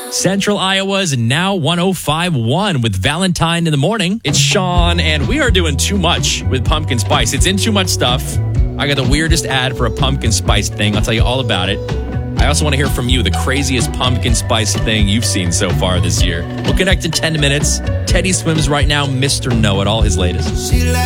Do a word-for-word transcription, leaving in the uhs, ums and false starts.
Central Iowa's now one oh five point one with Valentine in the morning. It's Sean, and we are doing too much with pumpkin spice. It's in too much stuff. I got the weirdest ad for a pumpkin spice thing. I'll tell you all about it. I also want to hear from you, the craziest pumpkin spice thing you've seen so far this year. We'll connect in ten minutes. Teddy swims right now, Mister Know-It-All, his latest.